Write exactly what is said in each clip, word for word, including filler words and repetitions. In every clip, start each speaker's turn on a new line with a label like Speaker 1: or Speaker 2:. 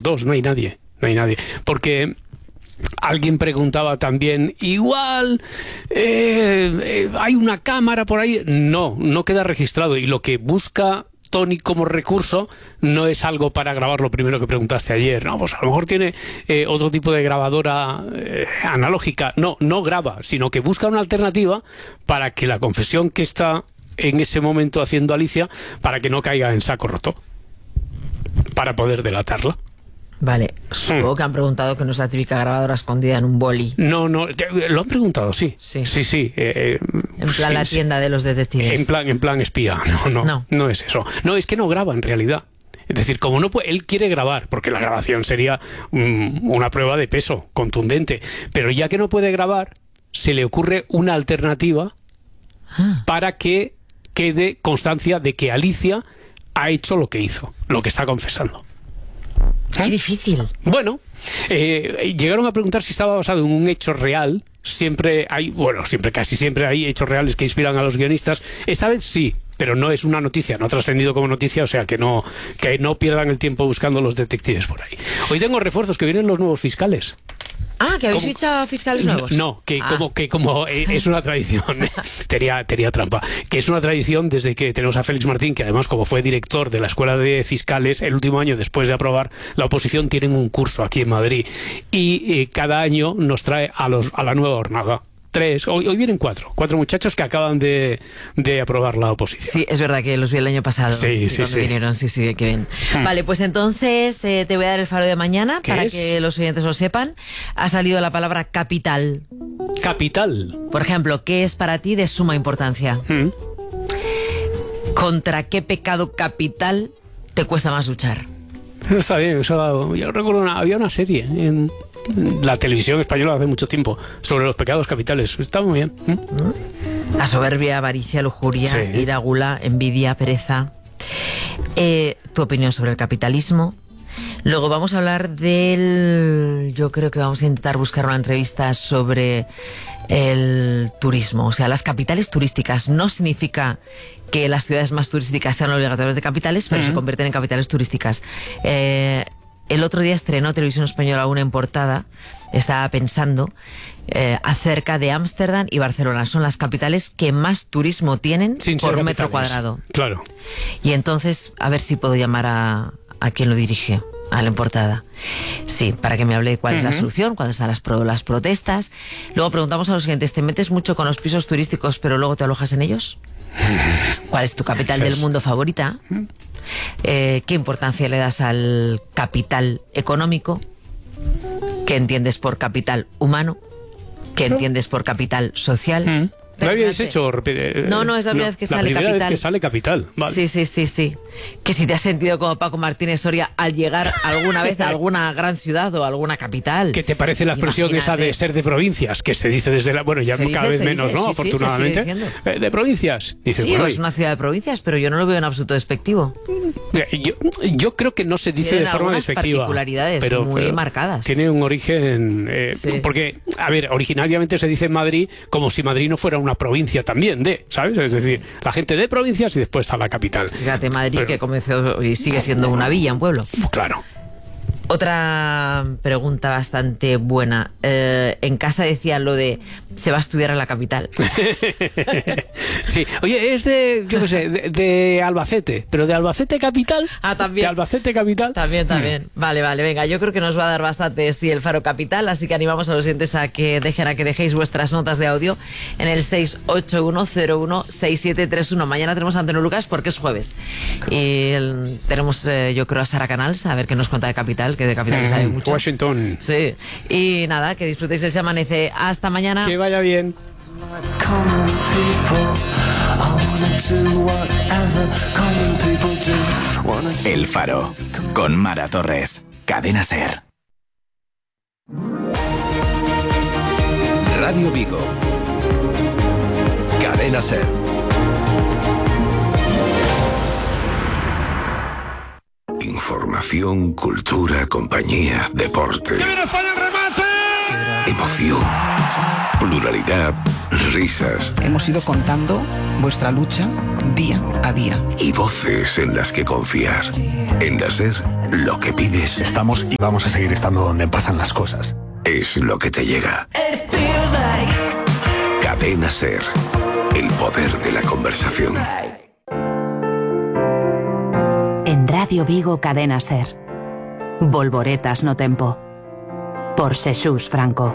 Speaker 1: dos, no hay nadie, no hay nadie. Porque alguien preguntaba también, igual eh, eh, hay una cámara por ahí. No, no queda registrado. Y lo que busca Tony como recurso no es algo para grabar lo primero que preguntaste ayer. No, pues a lo mejor tiene eh, otro tipo de grabadora eh, analógica. No, no graba, sino que busca una alternativa para que la confesión que está en ese momento haciendo Alicia, para que no caiga en saco roto, para poder delatarla.
Speaker 2: Vale, supongo que han preguntado que no es la típica grabadora escondida en un boli.
Speaker 1: No, no, lo han preguntado, sí.
Speaker 2: Sí,
Speaker 1: sí. sí eh,
Speaker 2: en plan
Speaker 1: sí,
Speaker 2: la tienda sí. de los detectives.
Speaker 1: En plan, en plan espía. No, no, no, no es eso. No, es que no graba en realidad. Es decir, como no puede, él quiere grabar, porque la grabación sería um, una prueba de peso contundente, pero ya que no puede grabar, se le ocurre una alternativa ah. para que quede constancia de que Alicia ha hecho lo que hizo, lo que está confesando.
Speaker 2: Qué ¿Eh? difícil.
Speaker 1: Bueno, eh, llegaron a preguntar si estaba basado en un hecho real. Siempre hay, bueno, siempre, casi siempre hay hechos reales que inspiran a los guionistas. Esta vez sí, pero no es una noticia, no ha trascendido como noticia, o sea que no, que no pierdan el tiempo buscando los detectives por ahí. Hoy tengo refuerzos, que vienen los nuevos fiscales.
Speaker 2: Ah, que habéis fichado fiscales nuevos.
Speaker 1: No, no que,
Speaker 2: ah.
Speaker 1: como, que como es una tradición, tenía, tenía trampa, que es una tradición desde que tenemos a Félix Martín, que además como fue director de la Escuela de Fiscales, el último año después de aprobar la oposición, tienen un curso aquí en Madrid y eh, cada año nos trae a, los, a la nueva hornada. Tres, hoy, hoy vienen cuatro, cuatro muchachos que acaban de, de aprobar la oposición.
Speaker 2: Sí, es verdad que los vi el año pasado.
Speaker 1: Sí, sí, sí.
Speaker 2: Vinieron, sí, sí, qué bien. Hmm. Vale, pues entonces eh, te voy a dar el faro de mañana para es? que los oyentes lo sepan. Ha salido la palabra capital.
Speaker 1: Capital.
Speaker 2: Por ejemplo, ¿qué es para ti de suma importancia? Hmm. ¿Contra qué pecado capital te cuesta más luchar?
Speaker 1: Está bien, eso, yo recuerdo una, había una serie en la televisión española hace mucho tiempo sobre los pecados capitales. Está muy bien. ¿Mm?
Speaker 2: La soberbia, avaricia, lujuria, sí. ira, gula, envidia, pereza. Eh, tu opinión sobre el capitalismo. Luego vamos a hablar del... Yo creo que vamos a intentar buscar una entrevista sobre el turismo. O sea, las capitales turísticas. No significa que las ciudades más turísticas sean obligatoriamente capitales, pero uh-huh. se convierten en capitales turísticas. Eh... El otro día estrenó Televisión Española una en portada, estaba pensando, eh, acerca de Ámsterdam y Barcelona. Son las capitales que más turismo tienen
Speaker 1: Sin
Speaker 2: por
Speaker 1: ser
Speaker 2: metro
Speaker 1: capitales.
Speaker 2: cuadrado.
Speaker 1: Claro.
Speaker 2: Y entonces, a ver si puedo llamar a, a quien lo dirige, a la en portada. Sí, para que me hable de cuál uh-huh. es la solución, cuándo están las, pro, las protestas. Luego preguntamos a los siguientes, ¿te metes mucho con los pisos turísticos pero luego te alojas en ellos? ¿Cuál es tu capital del mundo favorita? Eh, ¿Qué importancia le das al capital económico? ¿Qué entiendes por capital humano? ¿Qué entiendes por capital social?
Speaker 1: Mm. ¿Lo habíais hecho?
Speaker 2: Eh, no, no, es la primera
Speaker 1: no,
Speaker 2: vez que
Speaker 1: la
Speaker 2: sale
Speaker 1: primera
Speaker 2: capital.
Speaker 1: Vez que sale capital. Vale.
Speaker 2: Sí, sí, sí, sí. Que si te has sentido como Paco Martínez Soria al llegar alguna vez a alguna gran ciudad o alguna capital.
Speaker 1: ¿Qué te parece la expresión Imagínate. esa de ser de provincias? Que se dice desde la... Bueno, ya
Speaker 2: se
Speaker 1: cada
Speaker 2: dice,
Speaker 1: vez menos,
Speaker 2: dice,
Speaker 1: ¿no?
Speaker 2: Sí,
Speaker 1: Afortunadamente.
Speaker 2: Sí,
Speaker 1: eh, ¿De provincias? Dice,
Speaker 2: sí,
Speaker 1: bueno,
Speaker 2: es una ciudad de provincias, pero yo no lo veo en absoluto despectivo.
Speaker 1: Yo, yo creo que no se dice
Speaker 2: Tienen
Speaker 1: de forma despectiva.
Speaker 2: particularidades
Speaker 1: pero,
Speaker 2: muy
Speaker 1: pero
Speaker 2: marcadas.
Speaker 1: Tiene un origen... Eh,
Speaker 2: sí.
Speaker 1: Porque, a ver, originariamente se dice en Madrid como si Madrid no fuera una provincia también de, ¿sabes? Es decir, la gente de provincias y después está la capital.
Speaker 2: Fíjate, Madrid
Speaker 1: pero,
Speaker 2: que comenzó y sigue siendo una villa, un pueblo.
Speaker 1: Claro.
Speaker 2: Otra pregunta bastante buena. Eh, en casa decían lo de se va a estudiar a la capital.
Speaker 1: Sí, oye, es de, yo qué sé, de, de Albacete, pero de Albacete capital.
Speaker 2: Ah, también.
Speaker 1: De Albacete capital.
Speaker 2: También, también. Mm. Vale, vale, venga, yo creo que nos va a dar bastante sí el faro capital, así que animamos a los oyentes a que dejen a que dejéis vuestras notas de audio en el seis ocho uno cero uno seis siete tres uno. Mañana tenemos a Antonio Lucas porque es jueves. Y el, tenemos, eh, yo creo, a Sara Canals, a ver qué nos cuenta de capital, que de capital mm, sabe mucho.
Speaker 1: Washington.
Speaker 2: Sí. Y nada, que disfrutéis del Se Amanece. Hasta mañana.
Speaker 1: Que vaya bien.
Speaker 3: El Faro, con Mara Torres, Cadena SER.
Speaker 4: Radio Vigo, Cadena SER. Información, cultura, compañía, deporte.
Speaker 5: ¡Que viene España el remate!
Speaker 4: emoción, pluralidad, risas.
Speaker 5: Hemos ido contando vuestra lucha día a día.
Speaker 4: Y voces en las que confiar. En la SER, lo que pides.
Speaker 6: Estamos y vamos a seguir estando donde pasan las cosas.
Speaker 4: Es lo que te llega. Cadena SER. El poder de la conversación.
Speaker 7: En Radio Vigo Cadena SER. Volvoretas no tempo. Por Xesús Franco.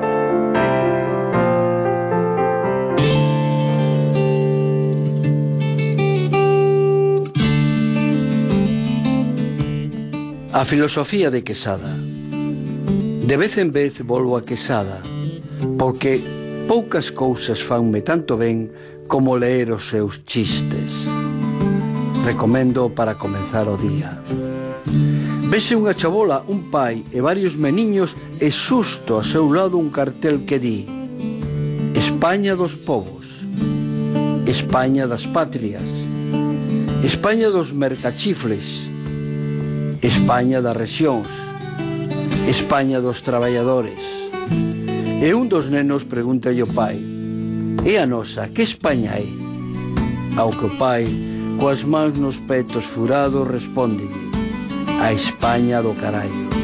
Speaker 8: A filosofía de Quesada. De vez en vez volvo a Quesada, porque poucas cousas fanme tanto ben como leer os seus chistes. Recomendo para comenzar o día. Vese unha chabola, un pai e varios meniños e xusto a seu lado un cartel que di: España dos povos, España das patrias, España dos mercachifles, España das rexións, España dos traballadores. E un dos nenos pregunta ao pai: e a nosa, que España é? Ao que o pai, coas mans nos petos furados, respóndelle: a España do carallo.